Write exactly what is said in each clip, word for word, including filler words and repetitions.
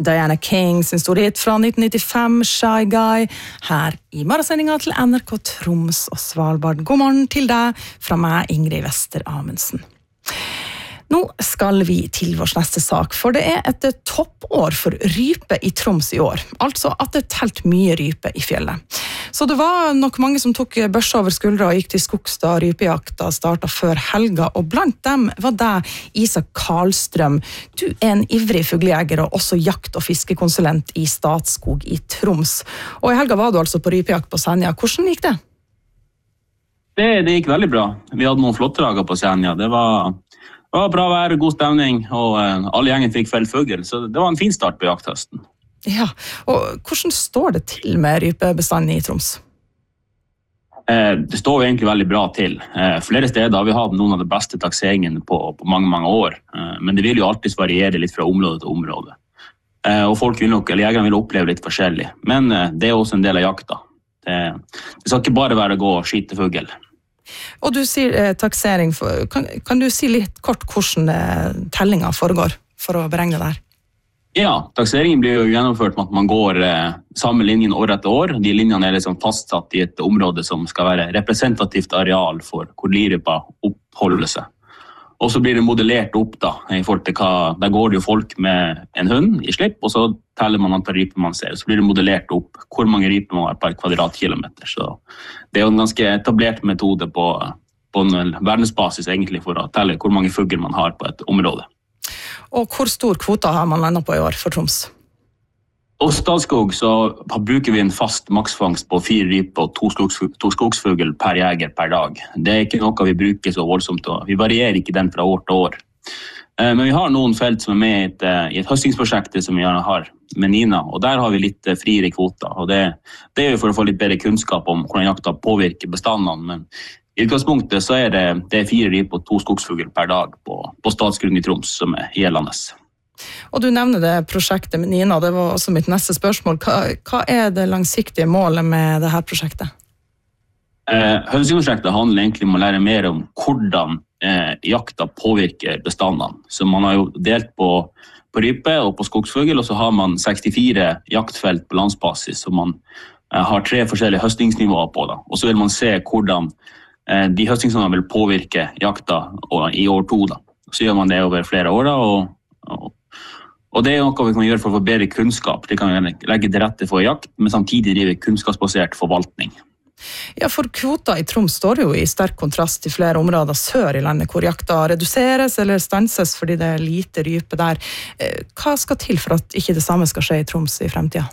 Diana King sin store hit fra nitten nittifem, Shy Guy, her i morgensendinga til N R K Troms og Svalbard. God morgen til deg fra meg, Ingrid Wester Amundsen. Nå skal vi til vår neste sak, for det er et toppår for rype i Troms i år. Altså at det telt mye rype i fjellet. Så det var nok mange som tok børsa over skuldra og gikk til skogs da rypejakta startet før helga, og blant dem var deg, Isak Karlstrøm. Du er en ivrig fuglejeger og også jakt- og fiskekonsulent i Statskog i Troms. Og i helga var du altså på rypejakt på Senja. Hvordan gikk det? Det, det gikk veldig bra. Vi hadde noen flotte dager på Senja. Det var... Det var bra vær, god stemning, og uh, alle gjengen fikk felt fugl, så det var en fin start på jakthøsten. Ja, og hvordan står det til med rypebestanden i Troms? Eh, det står jo egentlig veldig bra til. Eh, flere steder har vi hatt noen av de beste takseringene på, på mange, mange år, eh, men det vil jo alltid variere litt fra område til område. Eh, og folk vil nok, eller jegerne vil oppleve litt forskjellig, men eh, det er også en del av jakta. Det, det skal ikke bare være å gå og skyte fugl. Og du sier eh, taksering, for, kan, kan du si litt kort hvordan eh, tellinga foregår for å beregne det her? Ja, takseringen blir jo gjennomført med at man går eh, samme linjen år etter år. De linjene er liksom fastsatt i et område som skal være representativt areal for hvor lyrypa oppholder seg. Og så blir det modellert opp da, i forhold til hva, der går det jo folk med en hund i slipp, og så teller man antall ryper man ser, så blir det modellert opp hvor mange ryper man har per kvadratkilometer. Så det er jo en ganske etablert metode på, på en verdensbasis egentlig for å telle hvor mange fugl man har på et område. Og hvor stor kvota har man landet på i år for Troms? Hos Statskog så bruker vi en fast maksfangst på fire ryper og to, skogsfugl, to skogsfugl per jeger per dag. Det er ikke noe vi bruker så voldsomt, og vi varierer ikke den fra år til år. Men vi har noen felt som er med i et, i et høstingsprosjekt som vi har med Nina, og der har vi litt friere kvoter. Og det, det er jo for å få litt bedre kunnskap om hvordan jakta påvirker bestandene, men i utgangspunktet så er det, det er fire ryper og to skogsfugl per dag på, på Statskog i Troms som er gjeldende. Og du nevner det prosjektet med Nina, det var også mitt neste spørsmål. Hva, hva er det langsiktige målet med dette prosjektet? Eh, Høstingsprosjektet handler egentlig om å lære mer om hvordan eh, jakta påvirker bestandene. Så man har jo delt på, på rype og på skogsfugl, og så har man sekstifire jaktfelt på landsbasis, som man eh, har tre forskjellige høstingsnivåer på. Da. Og så vil man se hvordan eh, de høstingsnivåene vil påvirke jakta og, i år to. Da. Så gjør man det over flere år, da, og, og Og det er noe vi kan gjøre for å få bedre kunnskap. Det kan vi legge til rette for jakt, men samtidig drive kunnskapsbasert forvaltning. Ja, for kvota i Troms står jo i sterk kontrast til flere områder sør i landet, hvor jakta reduseres eller stanses fordi det er lite rype der. Hva skal til for at ikke det samme skal skje i Troms i fremtiden?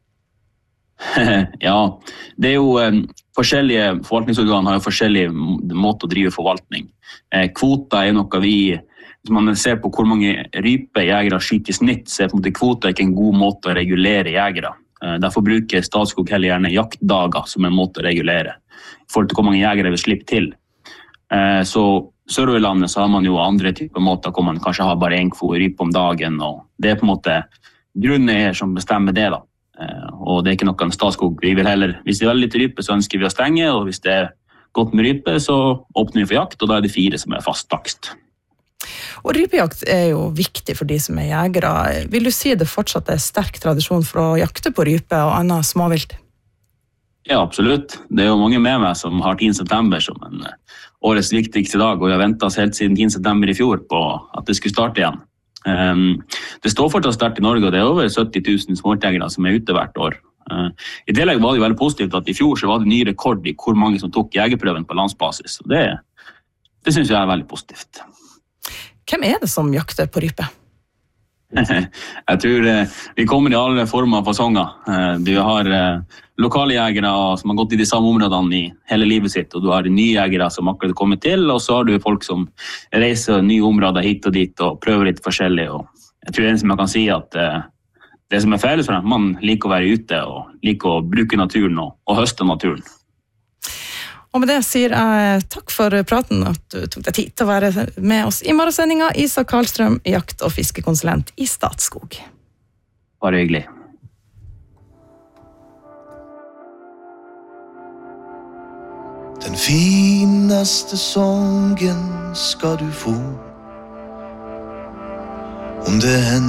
Ja, det er jo um, forskjellige forvaltningsorgan har jo forskjellige måter å drive forvaltning. Eh, kvota er noe vi... Hvis man ser på hvor mange rype jegere skyter i snitt, så er på en måte kvota ikke en god måte å regulere jegere. Derfor bruker Statskog heller gjerne jaktdager som en måte å regulere, i forhold til hvor mange jegere vil slippe til. Så sørover i landet så har man jo andre typer måter, hvor man kanskje har bare en rype om dagen, og det er på en måte grunneier som bestemmer det da. Og det er ikke noe Statskog, vi vil heller, hvis det er veldig litt rype så ønsker vi å stenge, og hvis det er godt med rype så åpner vi for jakt, og da er det fire som er fast takst. Og rypejakt er jo viktig for de som er jegere. Vil du si det fortsatt er sterk tradisjon for å jakte på rype og annet småvilt? Ja, absolutt. Det er jo mange med meg som har tiende september som en årets viktigste dag, og jeg har ventet helt siden tiende september i fjor på at det skulle starte igjen. Um, det står fortsatt sterkt i Norge, og det er over sytti tusen småviltjegere som er ute hvert år. Uh, I tillegg var det jo veldig positivt at i fjor så var det ny rekord i hvor mange som tok jegerprøven på landsbasis. Det, det synes jeg er veldig positivt. Hvem er det som jakter på rype? Jeg tror eh, vi kommer i alle former og fasonger. Eh, du har eh, lokale jegere som har gått i de samme områdene i hele livet sitt, og du har nye jegere som akkurat har kommet til, og så har du folk som reiser nye områder hit og dit og prøver litt forskjellig. Og jeg tror en som jeg kan si at eh, det som er felles for dem, man liker å være ute og liker å bruke naturen og, og høste naturen. Og med det sier jeg takk for praten, at du tok deg tid til å være med oss i morgensendinga. Isak Karlstrøm, jakt- og fiskekonsulent i Statskog. Bare hyggelig. Den finaste sången ska du få. Om det händer